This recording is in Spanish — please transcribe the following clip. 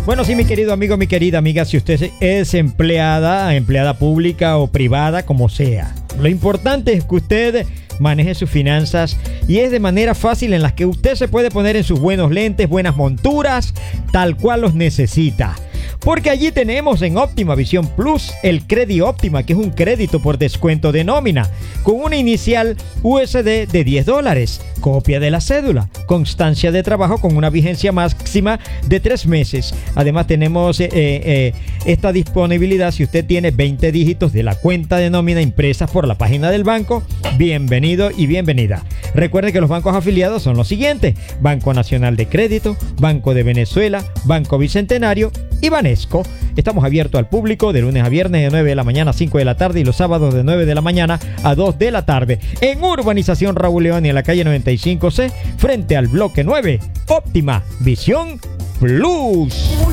Bueno, sí, mi querido amigo, mi querida amiga, si usted es empleada pública o privada, como sea, lo importante es que usted maneje sus finanzas y es de manera fácil en la que usted se puede poner en sus buenos lentes, buenas monturas, tal cual los necesita. Porque allí tenemos en Óptima Visión Plus el Credi Óptima, que es un crédito por descuento de nómina, con una inicial USD de $10, copia de la cédula, constancia de trabajo con una vigencia máxima de 3 meses. Además tenemos esta disponibilidad si usted tiene 20 dígitos de la cuenta de nómina impresas por la página del banco. Bienvenido y bienvenida. Recuerde que los bancos afiliados son los siguientes: Banco Nacional de Crédito, Banco de Venezuela, Banco Bicentenario y Banesco. Estamos abiertos al público de lunes a viernes de 9 de la mañana a 5 de la tarde y los sábados de 9 de la mañana a 2 de la tarde en Urbanización Raúl León y en la calle 95C frente al bloque 9. Óptima Visión Plus.